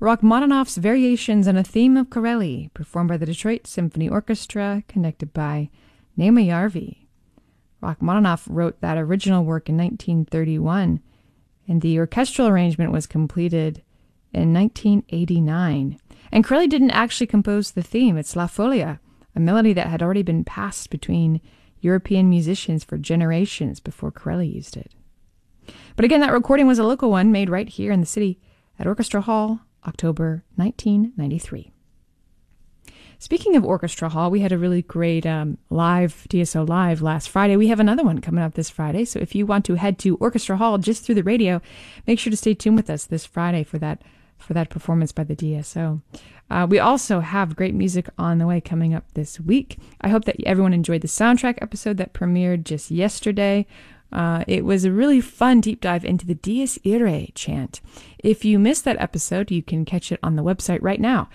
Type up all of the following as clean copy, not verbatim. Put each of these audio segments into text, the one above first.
Rachmaninoff's Variations on a Theme of Corelli, performed by the Detroit Symphony Orchestra, conducted by Naima Yarvi. Rachmaninoff wrote that original work in 1931, and the orchestral arrangement was completed in 1989. And Corelli didn't actually compose the theme. It's La Folia, a melody that had already been passed between European musicians for generations before Corelli used it. But again, that recording was a local one made right here in the city at Orchestra Hall, October 1993. Speaking of Orchestra Hall, we had a really great live DSO Live last Friday. We have another one coming up this Friday. So if you want to head to Orchestra Hall just through the radio, make sure to stay tuned with us this Friday for that performance by the DSO. We also have great music on the way coming up this week. I hope that everyone enjoyed the soundtrack episode that premiered just yesterday. It was a really fun deep dive into the Dies Irae chant. If you missed that episode, you can catch it on the website right now,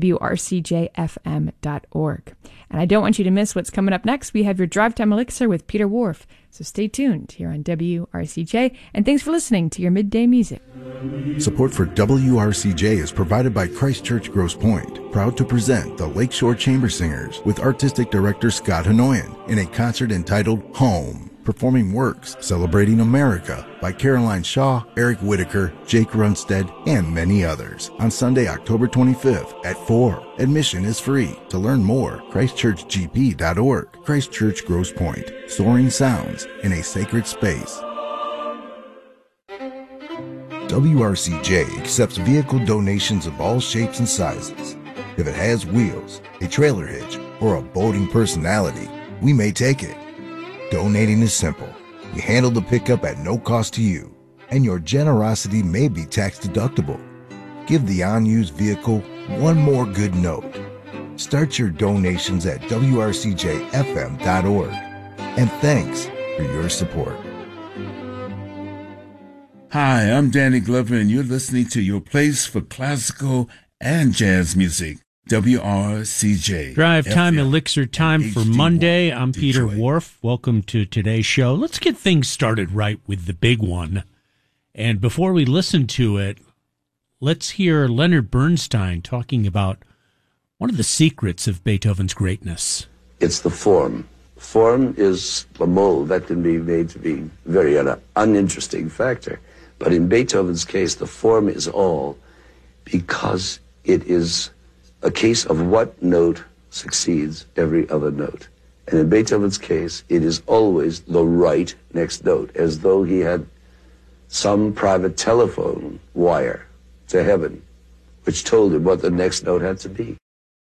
wrcjfm.org. And I don't want you to miss what's coming up next. We have your Drive Time Elixir with Peter Whorf. So stay tuned here on WRCJ, and thanks for listening to your midday music. Support for WRCJ is provided by Christ Church Grosse Pointe, proud to present the Lakeshore Chamber Singers with Artistic Director Scott Hanoyan in a concert entitled Home, performing works celebrating America by Caroline Shaw, Eric Whitaker, Jake Runstead, and many others on Sunday, October 25th at 4. Admission is free. To learn more, christchurchgp.org. Christ Church Grosse Pointe, soaring sounds in a sacred space. WRCJ accepts vehicle donations of all shapes and sizes. If it has wheels, a trailer hitch, or a boating personality, we may take it. Donating is simple. We handle the pickup at no cost to you, and your generosity may be tax deductible. Give the unused vehicle one more good note. Start your donations at wrcjfm.org. And thanks for your support. Hi, I'm Danny Glover, and you're listening to your place for classical and jazz music. WRCJ. Drive Time FM, Elixir time for Monday. I'm Peter Whorf. Welcome to today's show. Let's get things started right with the big one. And before we listen to it, let's hear Leonard Bernstein talking about one of the secrets of Beethoven's greatness. It's the form. Form is a mold that can be made to be very uninteresting factor. But in Beethoven's case, the form is all, because it is a case of what note succeeds every other note. And in Beethoven's case, it is always the right next note, as though he had some private telephone wire to heaven, which told him what the next note had to be.